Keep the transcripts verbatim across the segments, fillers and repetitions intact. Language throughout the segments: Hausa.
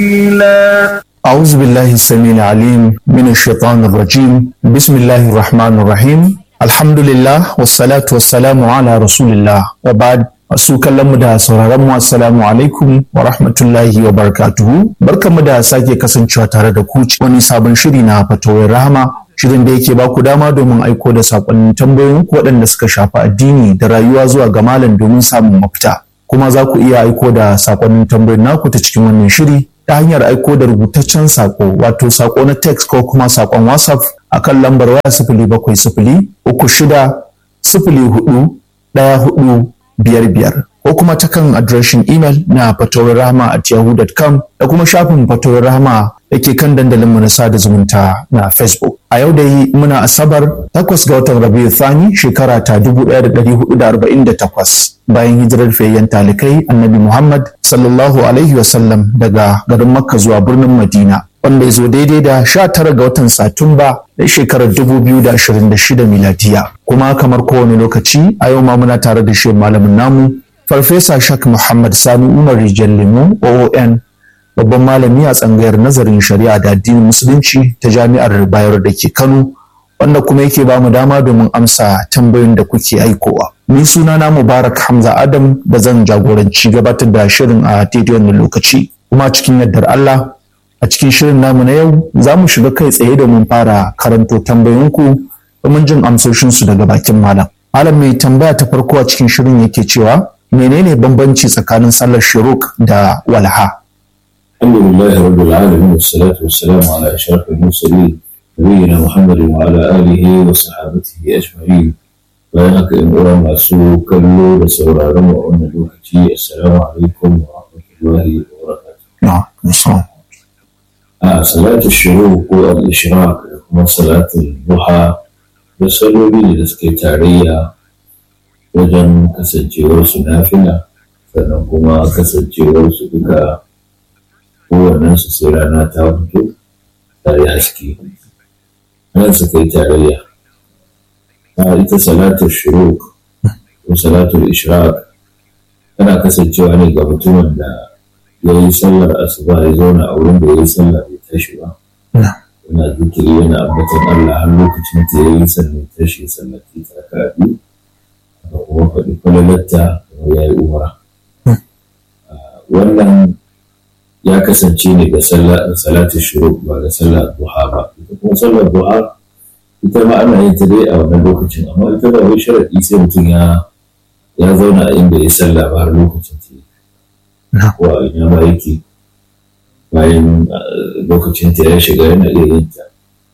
أعوذ بالله السميع العليم من الشيطان الرجيم بسم الله الرحمن الرحيم الحمد لله والصلاة والسلام على رسول الله وبعد Masu kallon mu da sauraron mu assalamu alaikum wa rahmatullahi wa barakatuhu. Barkanmu da sake kasancewa tare da ku wani sabon shiri na fatawar rahama, shirin da yake baku dama domin aiko da sakonnin tambayoyin ku waɗanda suka shafi addini da rayuwa zuwa ga malam domin samun mafita. Kuma za ku iya aiko da sakonnin tambayoyin naku ta cikin wannan shiri ta hanyar aiko da rubutaccen sako, wato sako na text ko kuma sakon WhatsApp akan lambar waya sifili bakwai sifili uku shida sifili hudu ɗaya hudu biyar biyar ko kuma ta kan adireshin imel na fatawar rahama at yahoo dot com da kuma shafin fatawar rahama da ke kan dandalinmu na sada zumunta na Facebook. A yau dai muna asabar takwas ga watan Rabiu Thani shekara ta dubu ɗaya da ɗari hudu da arba'in da takwas bayan hijirar fayyan talikai Annabi Muhammad sallallahu alaihi wasallam daga garin Makka zuwa birnin Madina, wanda ya zo daidai da sha tara ga watan Satumba da shekarar dubu biyu da ashirin da shida miladiya. Kuma kamar kowane lokaci a yau ma muna tare da shi malamin namu Farfesa Shak Muhammad Sani Umar Rijal Lemo O O N, babban malami a tsangayar nazarin shari'a da addinin musulunci ta Jami'ar Bayero da ke Kano, wanda kuma yake ba mu dama domin amsa tambayoyin da kuke aikowa. Ni sunana Mubarak Hamza Adam da zan jagoranci gabatar da shirin a daidai wannan lokaci. Kuma cikin yardar Allah a cikin shirin namu na yau za mu shiga kai tsaye domin fara karanto tambayoyinku domin jin amsoshinsu daga bakin malam. Malam mai tambaya ta farko a cikin shirin yake cewa menene bambanci tsakanin sallar shuruk da walha? Alhamdulillah rabbil alamin wassalatu wassalamu ala ashrafil mursalin nabiyina Muhammadin wa ala alihi wa sahbihi ajma'in. Bayan haka in uwa masu kallo da sauraron mu a wannan lokaci, assalamu alaikum wa rahmatullahi wa barakatuh. a salatu shiru ko al-ishraq da kuma salatul duha da saloli da suke tarayya wajen kasancewar su nafila, sannan kuma kasancewar su duka kowannen su sai rana ta fito tare haske nan su kai tarayya. a ita salatul shiru ko salatul ishraq tana kasancewa ne ga mutumin da ya yi sallar asuba ya zauna a wurin da ya yi sallar bai tashi ba, yana zikiri yana ambatan Allah har lokacin da ya yi sannan tashi sannan ta raka biyu da kuma faɗi falalatta kuma ya yi umara. Wannan ya kasance ne ga salatin shuruk ba ga sallar duha ba. Ita kuma sallar duha ita ma ana yin ta dai a wannan lokacin, amma ita ba wai sharaɗi sai mutum ya ya zauna a inda ya yi sallah ba har lokacin ta yi. Ko a ina ma yake bayan lokacin ta ya shiga yana iya yin ta,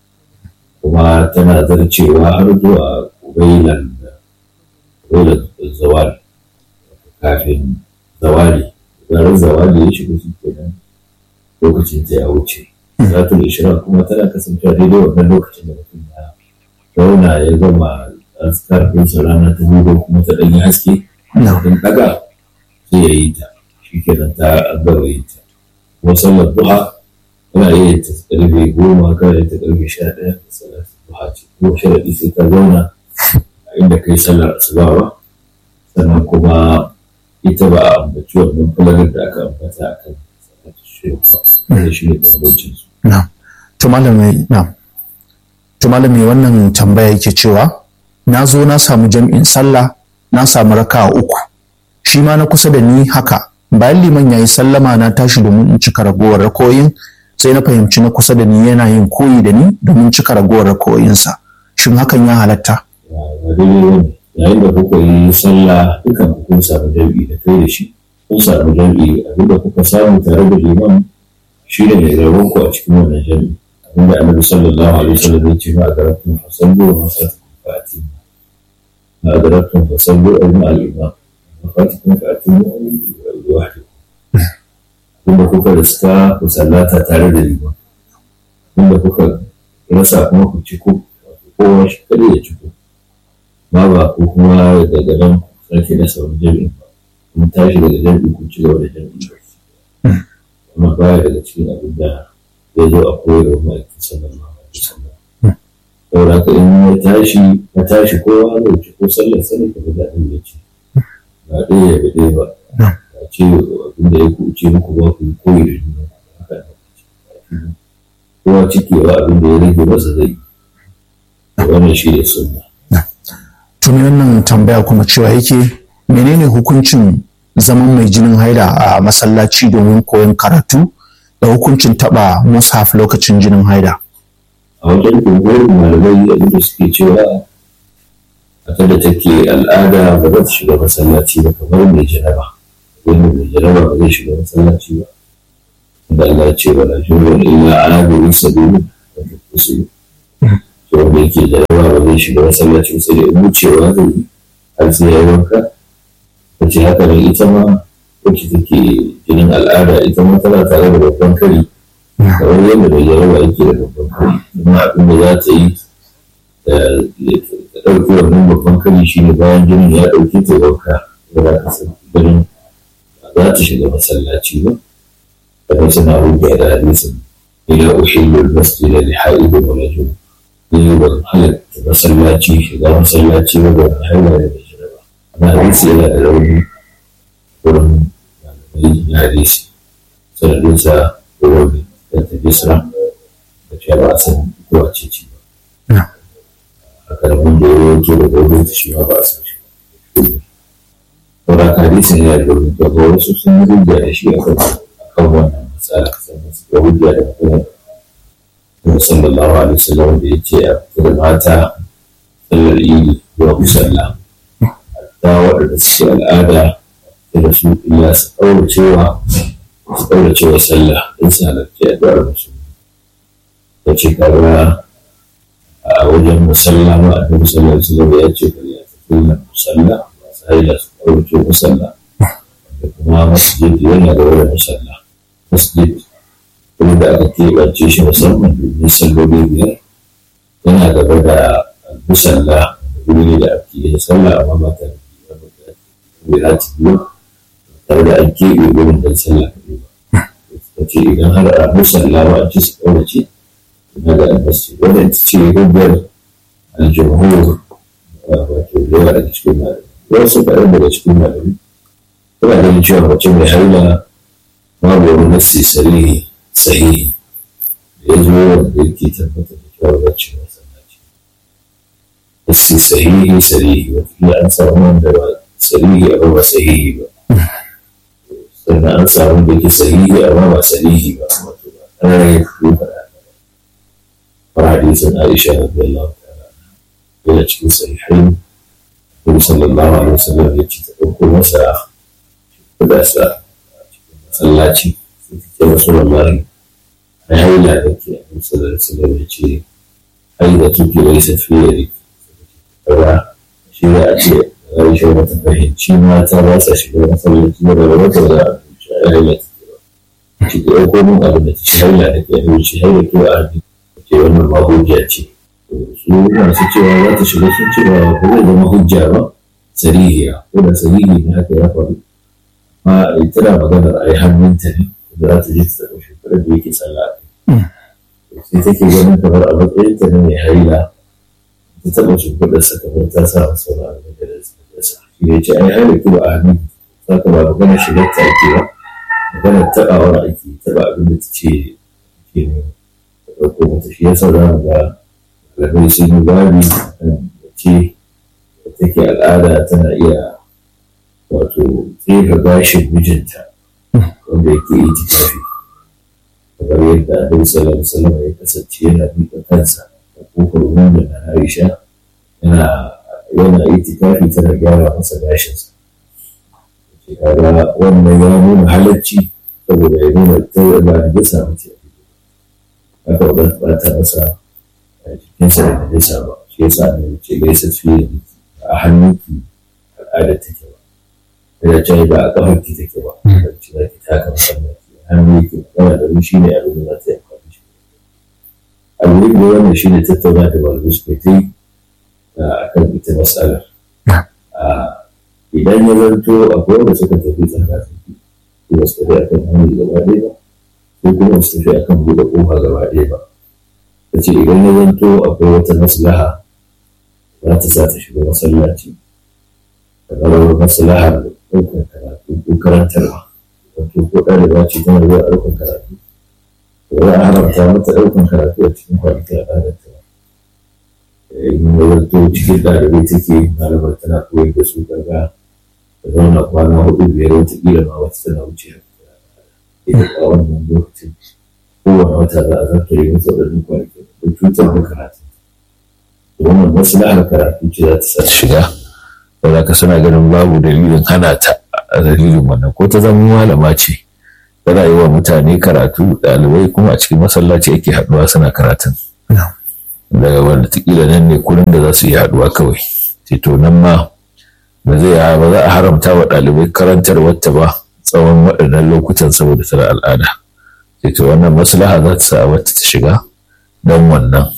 kuma tana zarcewa har zuwa kubailan kubailan zawali, kafin zawali zarar zawali ya shiga shi kenan lokacin ta ya wuce. Salatul ishraq kuma tana kasancewa daidai wannan lokacin da mutum ya zauna ya gama azkar ɗinsa rana ta hudu kuma ta ɗanyi haske, mutum ɗaga sai ya yi ta shi kenan ta gaba yin ta. Kuma sallar duha ana iya ta karfe goma kana ta karfe sha ɗaya da sallar duha ce, ko sharaɗi sai ka zauna a inda kai sallar asuba ba, sannan kuma ita ba a ambaci wannan falalar da aka ambata a kan sallar shirk ba, da shi ne bambancin su. To malami na to malami wannan tambaya yake cewa na zo na samu jam'in sallah na samu raka'a uku, shi ma na kusa da ni haka, bayan liman ya yi sallama na tashi domin in cika ragowar rakoyin, sai na fahimci na kusa da ni yana yin koyi da ni domin cika ragowar rakoyinsa, shin hakan ya halatta? Yayin da kuka yi sallah dukan ku kun samu jam'i da kai da shi, kun samu jam'i, abinda kuka samu tare da liman shi ne mai rabon ku a cikin wannan jam'i, abinda annabi sallallahu alaihi wasallam ya ce ma a garatun fasallu wa masatukum fa'atin ma a garatun fasallu a yi al'imam mafatikun fa'atin ma inda kuka riska ku sallata tare da liman, inda kuka rasa kuma ku ciko, kowa shi kada ya ciko, ba ba ku kuma daga nan sake da sauran jami'in ba, kun tashi daga jami'in ku ci gaba da jami'in ba, amma baya daga cikin abin da ya zo a koyarwa ma'aikin sallallahu alaihi wasallam. Saboda haka in ya tashi ka tashi kowa zai ci ko sallar sani ka ga daɗin ya ci, ba ɗaya ya ga ɗaya ba. ce abin da ya kuce muku ba ku koyi da juna haka kowa cikewa abin da ya rage masa zai wannan shi ne sunna. Tuni wannan tambaya kuma cewa yake menene hukuncin zaman mai jinin haila a masallaci domin koyon karatu da hukuncin taɓa mushaf lokacin jinin haila? A wajen jumhurin malamai abin da suke cewa a kada take al'ada ba za ta shiga masallaci ba kamar mai jaraba. Wanda mai jaraba ba zai shiga masallaci ba. Da Allah ce wa lafiyar illa abin sabilu wanda kusuru. To wanda yake jaraba ba zai shiga masallaci sai da wucewa zai yi har sai ya wanka. Wace haka ne ita ma wacce take jinin al'ada ita ma tana tare da babban kari. Kamar yadda mai jaraba yake da babban kari. Kuma abin da za ta yi ta ɗauki wannan babban kari shi ne bayan jinin ya ɗauki ta wanka. Da za ta san ganin za ta shiga masallaci ba. Kamar suna hujja da hadisin ila uhillu al-masjida li haidin wa rajul. Ni ban halatta masallaci shiga masallaci ba da haila da mai jaraba. Ana hadisi yana da rauni wurin malamai na hadisi. Sanadinsa da rauni da ta bisra da cewa ba a san kowa ce ce ba. Haka da wanda ya yanke da gobe ta shi ba a san shi ba. Saboda hadisin yana da rauni daga wasu sun yi hujja da shi a kan wannan matsala sannan suka hujja da kuma Nabi sallallahu alaihi wasallam da yace a fita da mata sallar idi zuwa musalla hatta waɗanda suke al'ada da su illa su ɗaura cewa su ɗaura cewa sallah in su halarci addu'ar musulmi ya ce kaga a wajen musalla ma a Nabi sallallahu alaihi wasallam ya ce kar ya tafi na musalla masu haila su ɗaura cewa musalla da kuma masjid yana da wajen musalla masjid wanda aka keɓance shi musamman domin salloli biyar yana gaba da musalla wuri ne da ake yin sallah amma ba ta da wirati biyu tare da an keɓe wurin don sallah kaɗai ba. Ta ce idan har a musalla ba a ci su ƙaurace na da albasi wanda ita ce hujjar aljumhur wato da yawa daga cikin malami wasu kaɗan daga cikin malami suna ganin cewa mace mai haila babu wani nassi sarihi sahihi da ya zo wanda yake tabbatar da cewa wacce masallaci nassi sahihi sarihi wata an samu wanda ba sahihi amma ba sahihi ba sannan an samu da yake sahihi amma ba sahihi ba wato ba ana yin kuma faɗa ba hadisin Aisha radiyallahu ta'ala yana cikin sahihain Nabi sallallahu alaihi wasallam ya ce ta ɗauko masa kuɗa sa a cikin masallaci sai Rasulullahi a haila da ke a musallar sallar da ce haila tuki wai safiya ne kaga shi za a ce a rashin wata fahimci mata ba sa shiga masallaci da daga wata za a fahimci a haila ta ke ba shi ke ɗauko min abin da ta ce haila da ke a fahimci haila ke a hannu ce wannan ma hujja ce su masu cewa za ta shiga sun ce ba ba zai zama hujja ba sarihiya ko da sarihi ne haka ya faru ma tana maganar a yi hannunta ne da za ta je ta ɗauki shekarar da yake sallah sai take ganin kamar a matsayin ta ne mai haila ta taɓa shimfiɗar sa kamar ta sa masa wani abin da ya sa shi ne ce ai haila ko a hannu za ka ba magana shigar ta ake ba magana taɓawar ake taɓa abin da ta ce ke ne ta ɗauko mata shi yasa za mu ga malamai sun yi babi ce da take al'ada tana iya wato tsere bashin mijinta wanda yake yi tikafi kamar yadda Annabi sallallahu alaihi wasallam ya kasance yana miƙa kansa da kofar wanda na Aisha yana yana yi tikafi tana gyara masa gashinsa ce kaga wannan ya nuna halacci saboda ya nuna ta ba da gasa mace haka ba ta masa jikinsa da najasa ba shi yasa Annabi ce gaisa fiye a hannunki al'adar take ba da ce ba a kafarki take ba da ce za ki taka masallaci hannu yake magana da mu shine abin da za ta yi amfani shi abin da wannan shine tattauna da malamai suka yi a kan ita matsalar idan ya zanto akwai wanda suka tafi tsakatsaki ko su tafi akan hannu gaba ɗaya ba ko kuma su tafi akan buɗe ƙofa gaba ɗaya ba ta ce idan ya zanto akwai wata maslaha za ta sa ta shiga masallaci kamar maslahar ɗaukar karatu ko karantarwa wato ko ɗaliba ce tana zuwa ɗaukar karatu to za a haramta haramta mata ɗaukan karatu a cikin kwanakin al'adarta ba. In wato cikin ɗalibai take malamar tana koyar da su daga da zauna kwana hudu biyar watakila ma wata tana wuce ita a wannan lokacin kowane wata za a zartare masa waɗannan kwanakin da cutar da karatu. Wannan maslahar karatu ce za ta sa shiga da za ka suna ganin babu dalilin hana ta a dalilin wannan ko ta zama malama ce tana yi wa mutane karatu ɗalibai kuma a cikin masallaci ake haɗuwa suna karatun daga wanda tikila nan ne kullum da za su yi haɗuwa kawai ce to nan ma ba zai ba za a haramta wa ɗalibai karantar wata ba tsawon waɗannan lokutan saboda tana al'ada ce to wannan maslaha za ta sa wata ta shiga don wannan.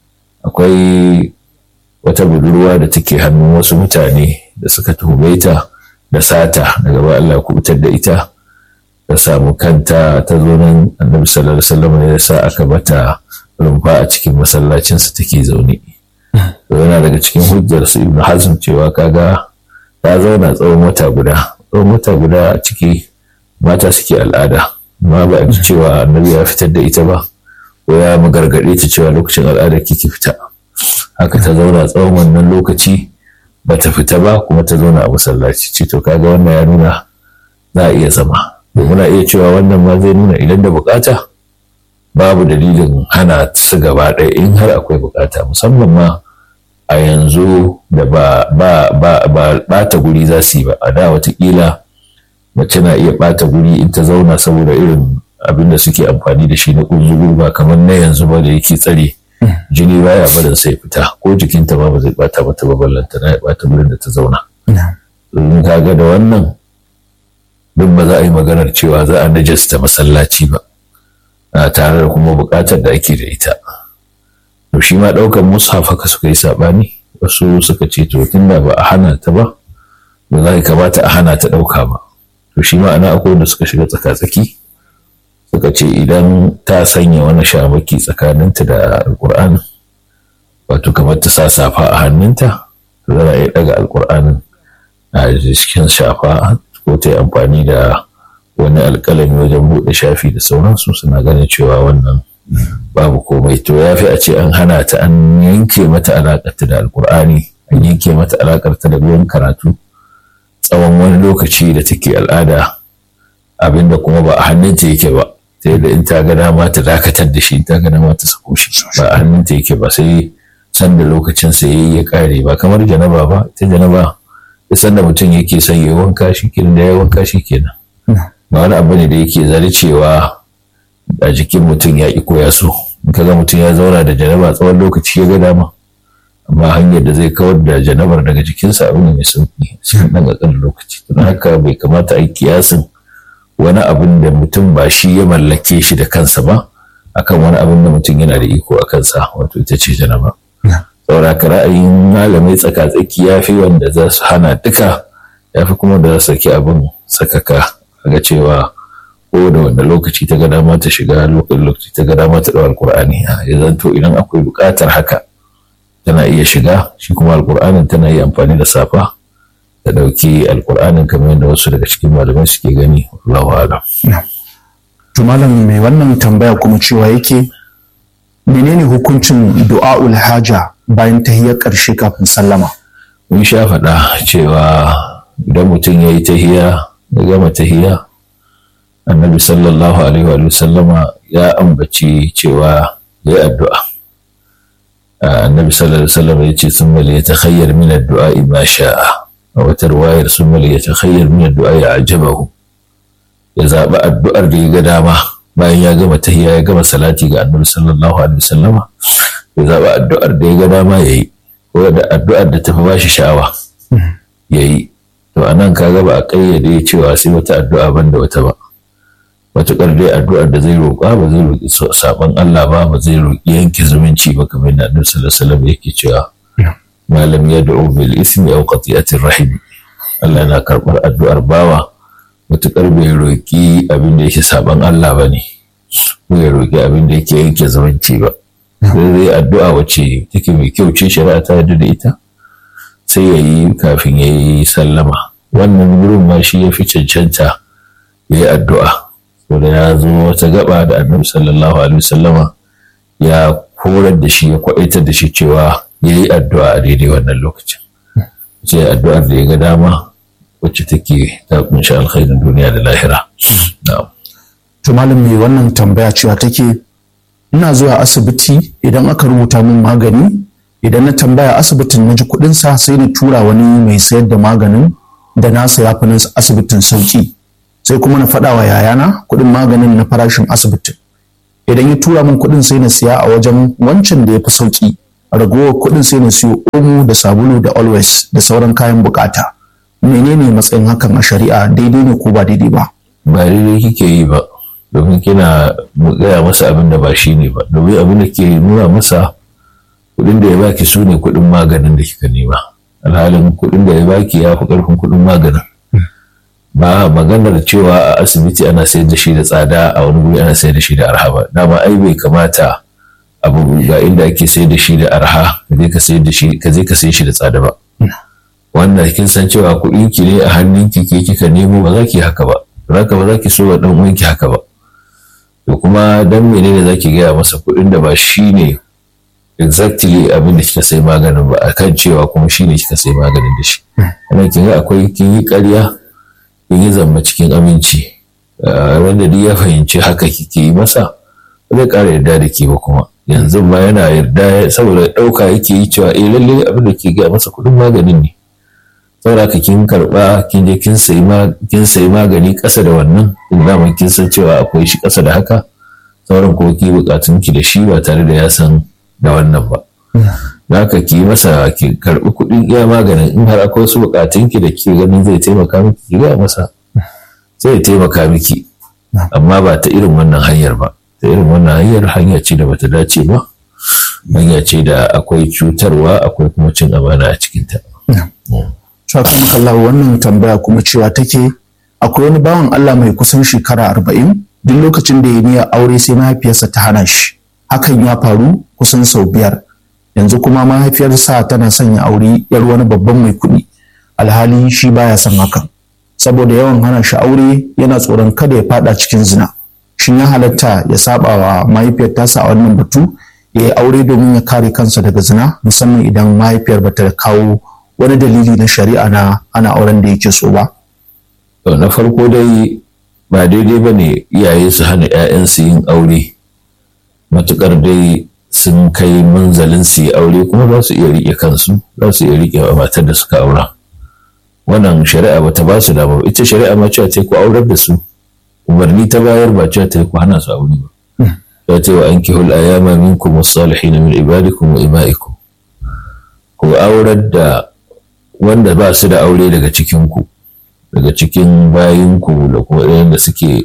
Akwai wata budurwa da take hannun wasu mutane da suka tuhume ta da sata daga ba Allah kubutar da ita ta samu kanta ta zo nan annabi sallallahu alaihi wasallam ne yasa aka bata rumfa a cikin masallacinsa take zaune. To yana daga cikin hujjar su Ibn Hazm cewa kaga ta zauna tsawon wata guda tsawon wata guda a ciki mata suke al'ada amma ba a ji cewa annabi ya fitar da ita ba ko ya magargaɗe ta cewa lokacin al'adar ki fita. Haka ta zauna tsawon wannan lokaci ba ta fita ba kuma ta zauna a masallaci ce to kaga wannan ya nuna za a iya zama. Muna iya cewa wannan ma zai nuna idan da bukata babu dalilin hana su gaba ɗaya in har akwai bukata musamman ma a yanzu da ba ba ba ba ɓata guri za su yi ba. A da watakila mace na iya ɓata guri in ta zauna saboda irin abin da suke amfani da shi na ƙunzugu ba kamar na yanzu ba da yake tsare jini baya barin sai fita ko jikinta ba ba zai ɓata mata ba ballanta na ya ɓata gurin da ta zauna. Domin kaga da wannan duk ba za a yi maganar cewa za a najasta masallaci ba a tare da kuma buƙatar da ake da ita. To shi ma ɗaukar mushaf haka suka yi saɓani wasu suka ce to tunda ba a hana ta ba ba za a kamata a hana ta ɗauka ba. To shi ma ana akwai wanda suka shiga tsaka-tsaki suka ce idan ta sanya wani shamaki tsakaninta da alƙur'ani wato kamar ta sa safa a hannunta to za a iya ɗaga alƙur'anin a cikin shafa ko ta yi amfani da wani alƙalami wajen buɗe shafi da sauransu suna ganin cewa wannan babu komai. To ya fi a ce an hana ta an yanke mata alaƙarta da alƙur'ani an yanke mata alaƙarta da ruwan karatu tsawon wani lokaci da take al'ada abinda kuma ba a hannunta yake ba sai da in ta ga dama ta dakatar da shi in ta ga dama ta sako shi ba a hannunta yake ba sai sanda lokacin sa yayi ya kare ba kamar janaba ba ita janaba da sanda mutum yake son ya wanka shi kenan da ya wanka shi kenan ba wani abu ne da yake zarcewa a jikin mutum ya ki koya so in kaga mutum ya zauna da janaba tsawon lokaci ya ga dama amma hanyar da zai kawar da janabar daga jikinsa abu ne mai sauki cikin ɗan ƙanƙanin lokaci don haka bai kamata a yi kiyasin wani abin da mutum ba shi ya mallake shi da kansa ba akan wani abin da mutum yana da iko a kansa wato ita ce janaba. Saboda ka ra'ayin malamai tsaka-tsaki ya fi wanda za su hana duka ya fi kuma da za su saki abin sakaka ga cewa ko da wanda lokaci ta ga dama ta shiga lokaci ta ga dama ta ɗau alƙur'ani ya zanto idan akwai buƙatar haka tana iya shiga shi kuma alƙur'anin tana iya amfani da safa ta ɗauki alƙur'anin kamar yadda wasu daga cikin malamai suke gani Allahu a'lam. To malam mai wannan tambaya kuma cewa yake menene hukuncin du'a'ul haja bayan tahiyyar ƙarshe kafin sallama? Mun sha faɗa cewa idan mutum ya yi tahiyya ya gama tahiyya annabi sallallahu alaihi wa sallama ya ambaci cewa ya yi addu'a. Annabi sallallahu alaihi wa sallam ya ce sun mali ya takhayyar min addu'a ma sha'a a wata ruwayar sun mali ya takhayyar min addu'a ya ajabahu ya zaɓi addu'ar da ya ga dama bayan ya gama tahiyya ya gama salati ga annabi sallallahu alaihi wa sallama ya zaɓi addu'ar da ya ga dama ya yi ko da addu'ar da ta fi ba shi sha'awa ya yi. To a nan kaga ba a ƙayyade cewa sai wata addu'a ban da wata ba. Matuƙar dai addu'ar da zai roƙa ba zai roƙi saɓon Allah ba ba zai roƙi yanke zumunci ba kamar yadda Annabi sallallahu alaihi wasallam yake cewa malam yad'u bil ismi aw qati'atir rahim. Allah na karɓar addu'ar bawa matuƙar bai roƙi abin da yake saɓon Allah ba ne ko ya roƙi abin da yake yanke zumunci ba. Sai zai addu'a wacce take mai kyau ce shari'a ta yarda da ita sai ya yi kafin ya yi sallama wannan wurin ma shi ya fi cancanta ya yi addu'a wanda ya zo wata gaba da annabi sallallahu alaihi wasallama ya horar da shi ya kwaitar da shi cewa ya yi addu'a a daidai wannan lokacin sai addu'ar da ya ga dama wacce take ta kunshi alkhairin duniya da lahira. To malam mai wannan tambaya cewa take ina zuwa asibiti idan aka rubuta min magani idan na tambaya asibitin na ji kuɗin sa sai na tura wani mai sayar da maganin da nasa ya fi na asibitin sauki sai kuma na faɗa wa yayana kuɗin maganin na farashin asibitin idan ya tura min kuɗin sai na siya a wajen wancan da ya fi sauki ragowar kuɗin sai na siyo omo da sabulu da always da sauran kayan bukata. Menene matsayin hakan a shari'a, daidai ne ko ba daidai ba? Ba daidai kike yi ba, domin kina gaya masa abin da ba shi ne ba, domin abin da ke nuna masa kuɗin da ya baki su ne kuɗin maganin da kika nema, alhalin kuɗin da ya baki ya fi ƙarfin kuɗin maganin. Ba maganar cewa a asibiti ana sayar da shi da tsada, a wani guri ana sayar da shi da arha ba, dama ai bai kamata abu ga inda ake sayar da shi da arha ka je ka sayar da shi ka je ka sayar shi da tsada ba. Wannan kin san cewa kuɗin ki ne a hannun ki ke kika nemo, ba za ki haka ba, haka ba za ki so wa dan uwan ki haka ba. To kuma dan menene za ki gaya masa kuɗin da ba shi ne exactly abin da kika sai maganin ba, akan cewa kuma shi ne kika sai maganin da shi. Wannan kin ga akwai kin yi ƙarya, kin yi zamba cikin aminci. Wanda duk ya fahimci haka kike yi masa ba zai ƙara yarda da ke ba kuma. Yanzu ma yana yarda saboda ɗauka yake yi cewa eh lalle abin da ke gaya masa kuɗin maganin ne. Saboda ka kin karba kin je kin sayi kin sayi magani ƙasa da wannan, idan kin san cewa akwai shi ƙasa da haka, sauran kuma ki bukatun ki da shi ba tare da ya san da wannan ba. Haka ki masa ki karbi kuɗin iya maganin, in har akwai wasu bukatun ki da ke ganin zai taimaka miki ki ga masa zai taimaka miki, amma ba ta irin wannan hanyar ba. Ta irin wannan hanyar hanya ce da bata dace ba, hanya ce da akwai cutarwa akwai kuma cin amana a cikinta. Shafin kallah wannan tambaya kuma cewa take akwai wani bawan Allah mai kusan shekara arba'in duk lokacin da ya niyyar aure sai mahaifiyarsa ta hana shi. Hakan ya faru kusan sau biyar. Yanzu kuma mahaifiyarsa tana son ya aure yar wani babban mai kuɗi. Alhali shi baya son hakan. Saboda yawan hana shi aure yana tsoron kada ya fada cikin zina. Shin ya halatta ya saba wa mahaifiyar tasa a wannan batu ya yi aure domin ya kare kansa daga zina, musamman idan mahaifiyar bata kawo wani dalili na shari'a na ana auren da yake so ba? To na farko dai ba daidai ba ne iyaye su hana 'ya'yansu yin aure matuƙar dai sun kai manzalin su yi aure kuma za su iya riƙe kansu, za su iya riƙe matar da suka aura. Wannan shari'a ba ta ba su dama ba, ita shari'a ma cewa ta ku aurar da su, umarni ta bayar ba cewa ta ku hana su aure ba. Ta ce wa ankihul ayama minkum was-salihin min ibadikum wa ima'ikum, ku aurar da wanda ba su da aure daga cikinku, daga cikin bayinku da kuma ɗayan da suke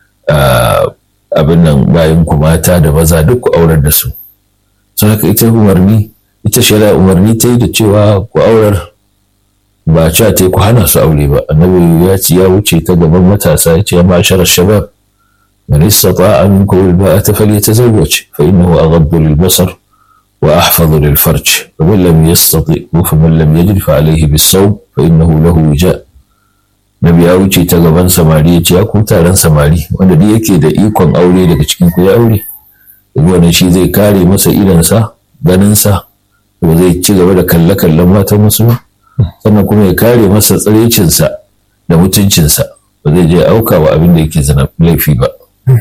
abin nan bayinku mata da maza duk ku aurar da su. Sun haka ita umarni, ita shari'a umarni ta yi da cewa ku aurar, ba cewa ta yi ku hana su aure ba. Annabi ya ce ya wuce ta gaban matasa ya ce ya ma'asharar shabab man istata'a minkum al-ba'ata falyatazawwaj fa innahu aghaddu lil-basar وأحفظ للفرج ومن لم يستطع فمن لم يجد فعليه بالصوم فإنه له وجاء. Nabi ya wuce ta gaban samari ya ce ya ku taron samari wanda duk yake da ikon aure daga cikin ku ya aure, wannan shi zai kare masa idansa ganinsa, ba zai ci gaba da kalle-kallen matan wasu ba, sannan kuma ya kare masa tsirecinsa da mutuncinsa, ba zai je auka wa abin da yake zina laifi ba.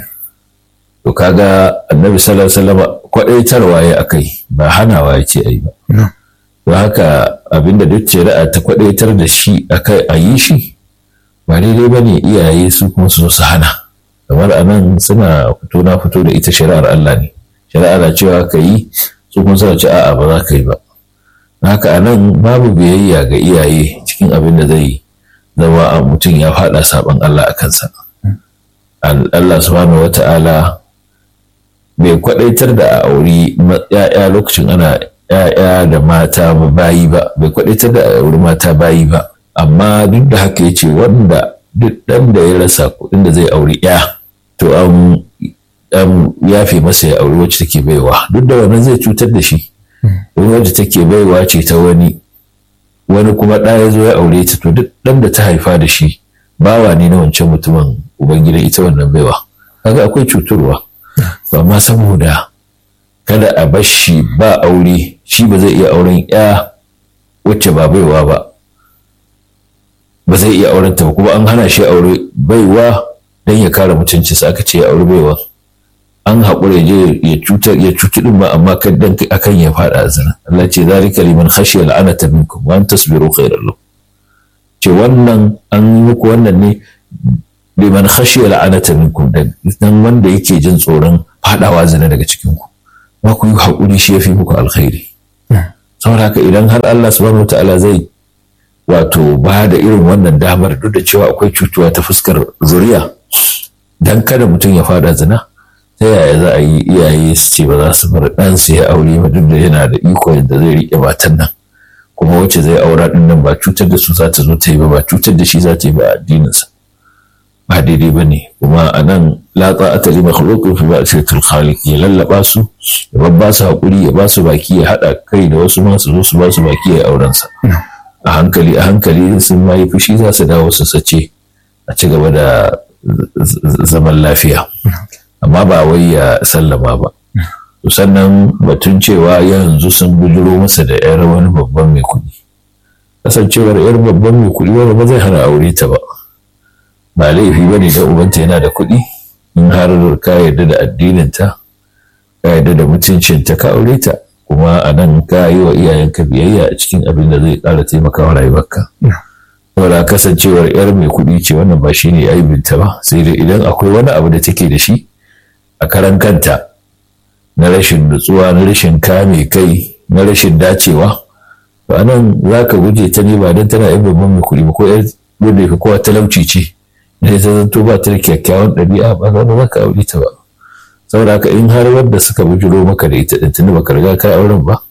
To kaga annabi sallallahu alaihi wasallam kwadaitarwa ya akai ba hanawa ya ce ai ba. Don haka abinda duk shari'a ta kwadaitar da shi akai a yi shi ba daidai ba ne iyaye su kuma su su hana. Kamar anan suna fito na fito da ita shari'ar Allah ne. Shari'a na cewa ka yi su kuma suna ce a'a ba za ka yi ba. Don haka anan babu biyayya ga iyaye cikin abin da zai zama mutum ya faɗa saban Allah a kansa. Allah subhanahu wata'ala bai kwadaitar da a auri ya'ya lokacin ana ya'ya da mata bayi ba, bai kwadaitar da a auri mata bayi ba, amma duk da haka yace wanda duk dan da ya rasa kuɗin da zai auri ya to an an yafe masa ya auri wacce take baiwa, duk da wannan zai cutar da shi. Wani wacce take baiwa ce ta wani wani kuma ɗa ya zo ya aure ta, to duk dan da ta haifa da shi bawa ne na wancan mutumin ubangidan ita wannan baiwa. kaga akwai cutarwa. To amma saboda kada a bar shi ba aure, shi ba zai iya auren ya wacce ba baiwa ba ba zai iya auren ta ba, kuma an hana shi aure baiwa don ya kare mutunci sa aka ce ya aure baiwa, an haƙura je ya cutar ya cuci din ba, amma kaddan akan ya faɗa zina. Allah ce zalika liman khashiya al'anata minkum wa an tasbiru khairan lakum. Ce wannan an yi muku wannan ne liman khashiya al'anata minkum, dan wanda yake jin tsoron faɗawa zina daga cikin ku, ba ku yi haƙuri shi yafi muku alkhairi. Saboda haka idan har Allah subhanahu wataala zai wato ba da irin wannan damar, duk da cewa akwai cutuwa ta fuskar zuriya, dan kada mutum ya faɗa zina, ta yaya za a yi iyaye su ce ba za su bar ɗansu ya aure ba, duk da yana da iko yadda zai riƙe matan nan, kuma wacce zai aura ɗin nan ba cutar da su za ta zo ta yi ba, ba cutar da shi za ta yi ba a addininsa, ba daidai ba ne. Kuma a nan latsa a tali makhluqin fi ma'siyatil khaliq, ya lallaba su, ya ba su haƙuri, ya ba su baki, ya haɗa kai da wasu ma su zo su ba su baki ya auren sa. A hankali a hankali sun ma yi fushi za su dawo su sace a ci gaba da zaman lafiya. Amma ba wai ya sallama ba. Sannan batun cewa yanzu sun bujiro masa da yar wani babban mai kuɗi, kasancewar yar babban mai kuɗi wanda ba zai hana aure ta ba, ba laifi ba ne da ubanta yana da kuɗi, in har ka yarda da addininta, ka yarda da mutuncinta, ka aure ta, kuma a nan ka yi wa iyayenka biyayya a cikin abin da zai ƙara taimakawa rayuwarka. Saboda kasancewar yar mai kuɗi ce wannan ba shi ne aibinta ba, sai dai idan akwai wani abu da take da shi a karan kanta na rashin nutsuwa, na rashin kame kai, na rashin dacewa, to anan za ka guje ta ne ba don tana yin babban mai kuɗi ba, ko yar wanda ka kowa talauci ce, sai ta zanto ba ta da kyakkyawan ɗabi'a, ba za za ka aure ta ba. Saboda haka in har wanda suka bujiro maka da ita tuni baka riga kai auren ba,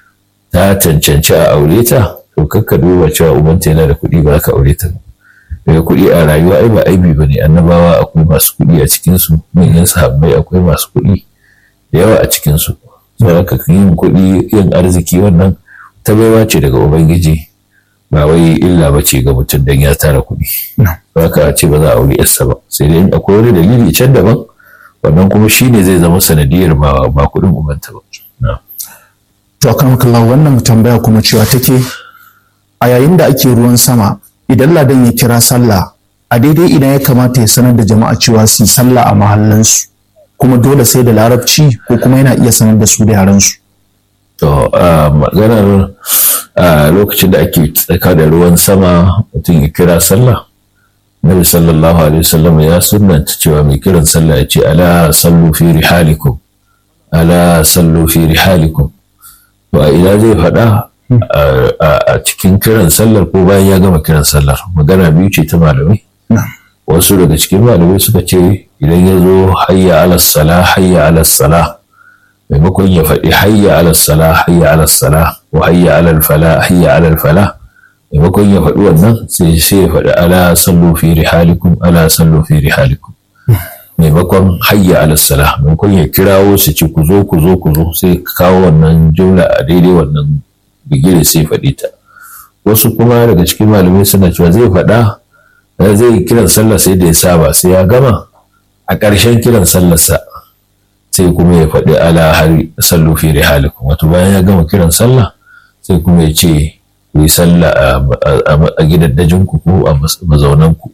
ta cancanci a aure ta, to kakka duba cewa ubanta yana da kuɗi ba ka aure ta ba. Daga kuɗi a rayuwa ai ba aibi ba ne, annabawa akwai masu kuɗi a cikinsu, manyan sahabbai akwai masu kuɗi da yawa a cikinsu. Saboda haka yin kuɗi, yin arziki wannan ta baiwa ce daga ubangiji, ba wai illa ba ce ga mutum don ya tara kuɗi. Ba ka ce ba za a aure yarsa ba, sai dai akwai wani dalili can daban, wannan kuma shi ne zai zama sanadiyar ba ba kuɗin ubanta ba. To akan kallon wannan tambaya kuma cewa take, a yayin da ake ruwan sama, idan ladan ya kira sallah, a daidai idan ya kamata ya sanar da jama'a cewa su yi sallah a mahallansu, kuma dole sai da larabci, ko kuma yana iya sanar da su da yarensu? To maganar lokacin da ake tsaka da ruwan sama mutum ya kira sallah, Nabi sallallahu alaihi wasallam ya sunnanta cewa mai kiran sallah ya ce ala sallu fi rihalikum, ala sallu fi rihalikum. To a ina zai faɗa, a cikin kiran sallar ko bayan ya gama kiran sallar? Magana biyu ce ta malamai. Wasu daga cikin malamai suka ce idan ya zo hayya ala sala hayya ala sala, maimakon ya faɗi hayya ala sala hayya ala sala wa hayya ala fala hayya ala fala, maimakon ya faɗi wannan sai sai ya faɗi ala sallu fi rihalikum, ala sallu fi rihalikum, maimakon hayya ala sala, maimakon ya kirawo su ce ku zo ku zo ku zo, sai kawo wannan jumla a daidai wannan bigire sai faɗi ta. Wasu kuma daga cikin malamai suna cewa zai faɗa, zai kiran sallah sai da ya saba, sai ya gama a ƙarshen kiran sallarsa sai kuma ya faɗi ala hari sallu fi rihalikum, wato bayan ya gama kiran sallah sai kuma ya ce ku yi sallah a gidaddajinku ko a mazaunanku.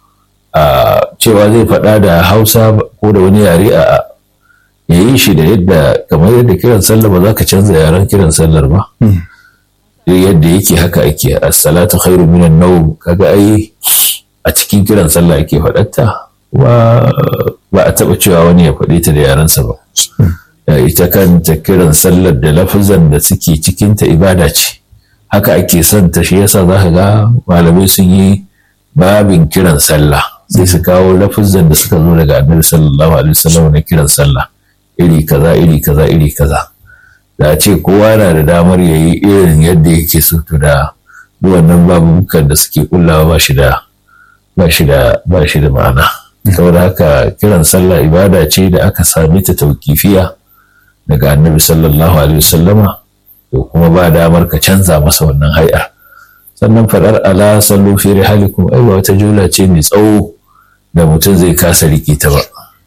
A cewa zai faɗa da Hausa ko da wani yare, a ya yi shi da yadda kamar yadda kiran sallah ba za ka canza yaren kiran sallar ba, yadda yake haka ake. As-salatu khairu minan nawm, kaga ai a cikin kiran sallah ake faɗarta, ba ba a taɓa cewa wani ya faɗi ta da yarensa ba. Ita kanta kiran sallar da lafazan da suke cikinta ibada ce, haka ake son ta. Shi yasa za ka ga malamai sun yi babin kiran sallah, sai su kawo lafazan da suka zo daga annabi sallallahu alaihi wasallam na kiran sallah, iri kaza iri kaza iri kaza. Da ce kowa na da damar ya yi irin yadda yake so, to da wannan babukan da suke kullawa ba shi da ba shi da ba shi da ma'ana. Saboda haka kiran sallah ibada ce da aka sami ta tauƙifiya daga annabi sallallahu alaihi wasallama, to kuma ba damar ka canza masa wannan hay'ar. Sannan faɗar ala sallu fi rihalikum ai wata jumla ce mai tsawo da mutum zai kasa riƙe ta ba.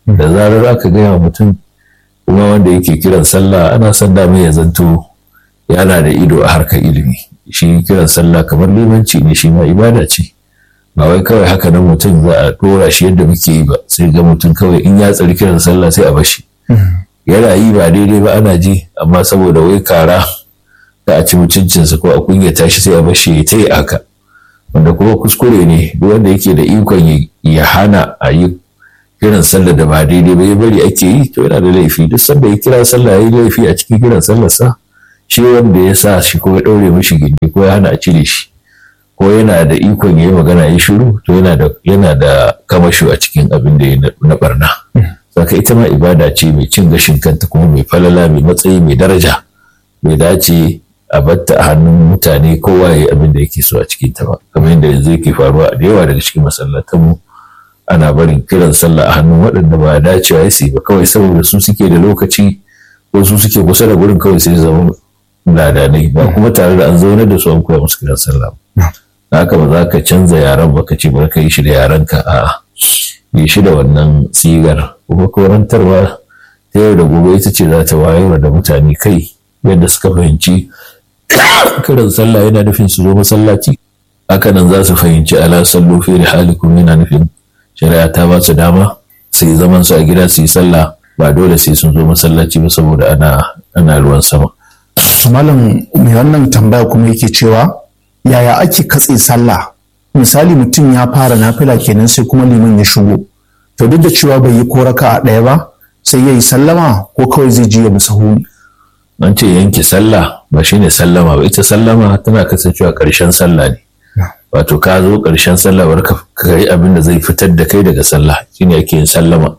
da zarar aka gaya wa mutum kuma wanda yake kiran sallah ana son dama ya zanto yana da ido a harkar ilimi. Shi kiran sallah kamar limanci ne, shi ma ibada ce, ba wai kawai haka nan mutum za a dora shi yadda muke yi ba, sai ga mutum kawai in ya tsari kiran sallah sai a bashi yana yi ba daidai ba ana ji, amma saboda wai kara da a ci mutuncinsa ko a kunyata shi sai a bashi ta yi haka, wanda kuma kuskure ne. Duk wanda yake da ikon ya hana a yi kiran sallah da ba daidai ba ya bari ake yi, to yana da laifi. Duk sanda ya kira sallah ya yi laifi a cikin kiran sallarsa, shi wanda ya sa shi ko ya ɗaure mishi gindi ko ya hana a cire shi ko yana da ikon ya yi magana ya shiru, to yana da yana da kamasho a cikin abin da ya na barna. Saka ita ma ibada ce mai cin gashin kanta kuma mai falala, mai matsayi, mai daraja, mai dace a batta a hannun mutane kowa ya yi abin da yake so a cikin ta ba, kamar yadda yanzu yake faruwa da yawa daga cikin masallatanmu. Ana barin kiran sallah a hannun waɗanda ba dacewa ya su ba, kawai saboda su suke da lokaci ko su suke kusa da gurin, kawai sai zama ladanai, ba kuma tare da an zaunar da su an koya musu kiran sallah. Haka ba za ka canza yaren ba ka ce bari ka yi shi da yaren ka, a yi shi da wannan sigar. Kuma karantarwa ta yau da gobe ita ce za ta wayar da mutane kai yadda suka fahimci kiran sallah yana nufin su zo masallaci, haka nan za su fahimci ala sallu fi rihalikum yana nufin shari'a ta ba su dama su yi zaman su a gida su yi sallah, ba dole sai sun zo masallaci ba saboda ana ana ruwan sama. Malam mai wannan tambaya kuma yake cewa yaya ake katse sallah? Misali mutum ya fara nafila kenan sai kuma liman ya shigo, to duk da cewa bai yi ko raka'a ɗaya ba sai ya yi sallama ko kawai zai ji ya bi sahu? An ce yanke sallah ba shine sallama ba, ita sallama tana kasancewa ƙarshen sallah ne. Wato ka zo ƙarshen sallah bar ka yi abin da zai fitar da kai daga sallah, shine ake yin sallama.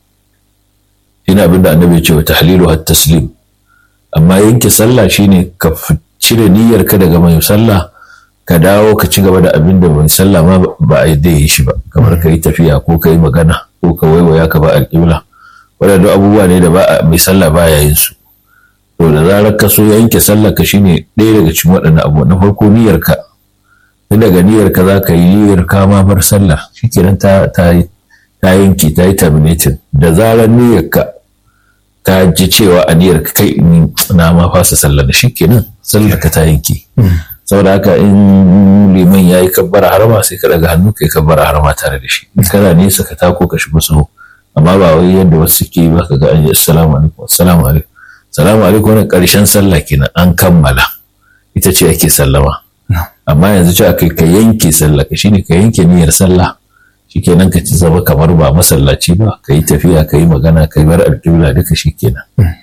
Shine abin da annabi ya ce wa tahlilu hat taslim. Amma yanke sallah shine ka cire niyyar ka daga mai sallah ka dawo ka ci gaba da abin da mai sallah ma ba a yadda yi shi ba, kamar ka yi tafiya ko ka yi magana ko ka waiwaya ka ba alƙibla. Waɗannan abubuwa ne da ba mai sallah baya yin su. To da zarar ka so yanke sallah ka shine ɗaya daga cikin waɗannan abu. Na farko niyyar ka, tun daga niyyar ka za ka yi niyyar ka ma bar sallah, shikenan ta ta ta yanke, ta yi terminating. Da zarar niyyar ka ka ji cewa a niyyar ka kai na ma fasa sallah da shikenan sallar ka ta yanke. Saboda haka in liman ya yi kabbara harama sai ka daga hannu ka yi kabbara harama tare da shi. Kana nesa ka tako ka shigo sahu, amma ba wai yadda wasu suke ba ka ga an yi assalamu alaikum assalamu alaikum assalamu alaikum wannan ƙarshen sallah kenan an kammala, ita ce ake sallama. Amma yanzu ce aka ka yanke sallah ka shine ka yanke niyyar sallah, shikenan ka ci zama kamar ba masallaci ba, ka yi tafiya ka yi magana ka yi bar alƙibla duka shikenan.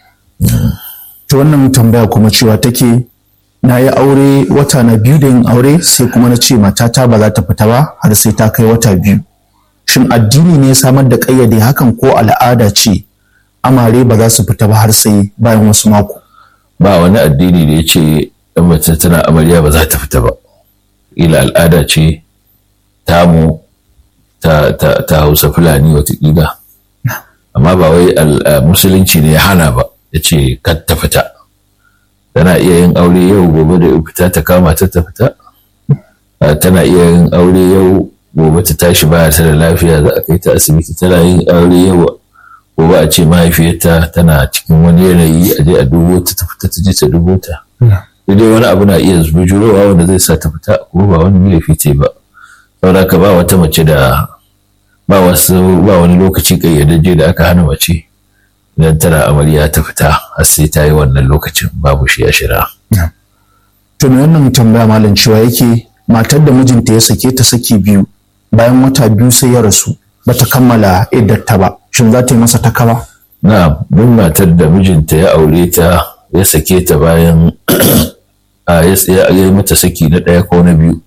To wannan tambaya kuma cewa take na yi aure wata na biyu da yin aure sai kuma na ce matata ba za ta fita ba har sai ta kai wata biyu. Shin addini ne samar da ƙayyade hakan ko al'ada ce amare ba za su fita ba har sai bayan wasu mako? Ba wani addini da ya ce ɗan mace tana amarya ba za ta fita ba. Ila al'ada ce tamu ta, ta, ta Hausa Fulani watakila, amma ba wai musulunci ne ya hana ba ya ce kar ta fita. Tana iya yin aure yau gobe da fita ta kama ta ta fita. Tana iya yin aure yau gobe ta tashi baya ta da lafiya za a kai ta asibiti. Tana yin aure yau gobe a ce mahaifiyarta tana cikin wani yanayi a je a dubo ta ta fita ta je ta dubo ta. Dai wani abu na iya bujurowa wanda zai sa ta fita kuma ba wani laifi ce ba. Saboda ka ba wata mace da ba wasu ba wani lokaci kayyadajje da aka hana mace idan tana amarya ta fita har sai ta yi wannan lokacin, babu shi a shari'a. To me wannan tambaya malam cewa yake matar da mijinta ya sake ta saki biyu bayan wata biyu sai ya rasu bata kammala iddarta ba, shin za ta yi masa takaba? Na'am, duk matar da mijinta ya aure ta ya sake ta bayan a ya yi mata saki na ɗaya ko na biyu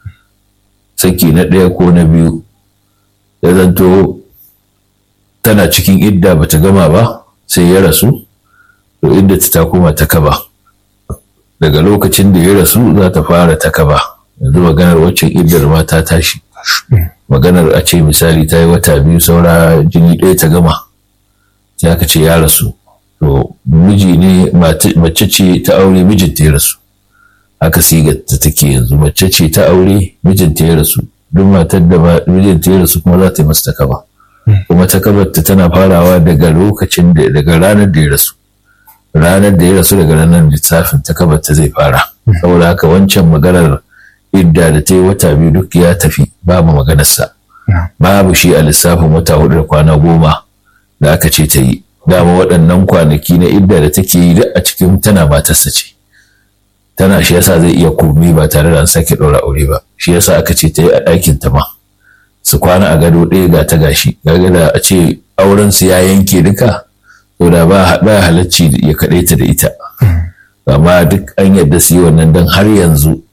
saki na ɗaya ko na biyu ya zanto tana cikin idda bata gama ba sai ya rasu, to idda ta koma ta kaba. Daga lokacin da ya rasu za ta fara ta kaba. Yanzu maganar waccan iddar ma ta tashi. Maganar a ce misali ta yi wata biyu saura jini ɗaya ta gama sai aka ce ya rasu, to miji ne mace ce ta aure mijinta ya rasu. Aka siga ta take yanzu, mace ce ta aure mijinta ya rasu, duk matar da mijinta ya rasu kuma za ta yi masa ta kaba. kuma takabarta tana farawa daga lokacin da daga ranar da ya rasu ranar da ya rasu daga ranar lissafin takabarta zai fara. Saboda haka wancan maganar idda da ta yi wata biyu duk ya tafi, babu maganarsa, babu shi a lissafin wata hudu da kwana goma da aka ce ta yi. Dama waɗannan kwanaki na idda da take yi duk a cikin tana matarsa ce, tana shi yasa zai iya komi ba tare da an sake ɗaura aure ba. Shi yasa aka ce ta yi a ɗakin ta ma, su kwana a gado ɗaya ga ta gashi. Gaga da a ce auren su ya yanke duka, to da ba ba halacci ya kaɗaita da ita. Amma duk an yadda su yi wannan dan har yanzu